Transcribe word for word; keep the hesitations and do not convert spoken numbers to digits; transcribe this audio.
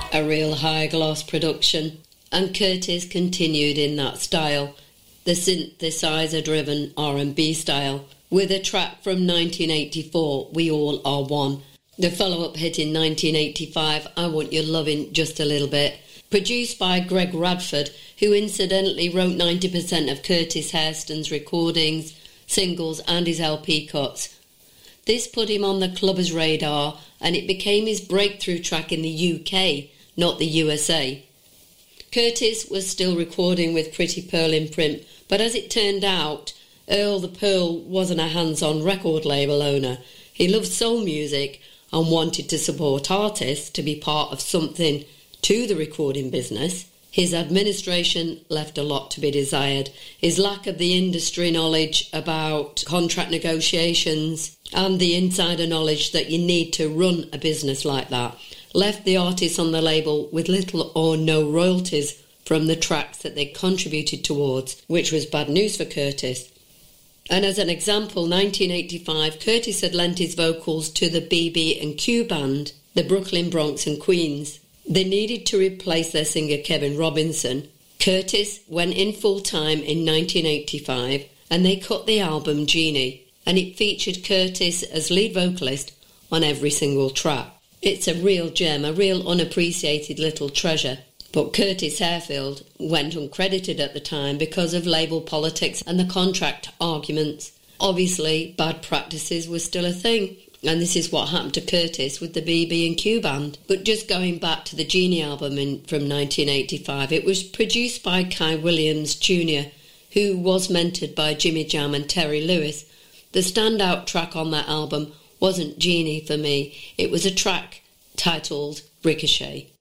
a real high-gloss production, and Curtis continued in that style, the synthesizer-driven R and B style, with a track from nineteen eighty-four, We All Are One. The follow-up hit in nineteen eighty-five, I Want Your Lovin' Just a Little Bit, produced by Greg Radford, who incidentally wrote ninety percent of Curtis Hairston's recordings, singles and his L P cuts. This put him on the clubbers' radar, and it became his breakthrough track in the U K, not the U S A. Curtis was still recording with Pretty Pearl Imprint, but as it turned out, Earl the Pearl wasn't a hands-on record label owner. He loved soul music and wanted to support artists to be part of something to the recording business. His administration left a lot to be desired. His lack of the industry knowledge about contract negotiations and the insider knowledge that you need to run a business like that left the artists on the label with little or no royalties from the tracks that they contributed towards, which was bad news for Curtis. And as an example, nineteen eighty-five, Curtis had lent his vocals to the B B and Q band, the Brooklyn Bronx and Queens. They needed to replace their singer Kevin Robinson. Curtis went in full-time in nineteen eighty-five, and they cut the album Genie, and it featured Curtis as lead vocalist on every single track. It's a real gem, a real unappreciated little treasure. But Curtis Harefield went uncredited at the time because of label politics and the contract arguments. Obviously, bad practices were still a thing, and this is what happened to Curtis with the B B and Q band. But just going back to the Genie album in, from nineteen eighty-five, it was produced by Kai Williams Junior, who was mentored by Jimmy Jam and Terry Lewis. The standout track on that album wasn't Genie for me. It was a track titled Ricochet.